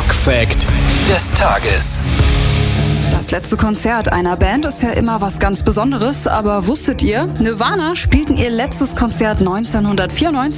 Rock-Fact des Tages. Das letzte Konzert einer Band ist ja immer was ganz Besonderes, aber wusstet ihr, Nirvana spielten ihr letztes Konzert 1994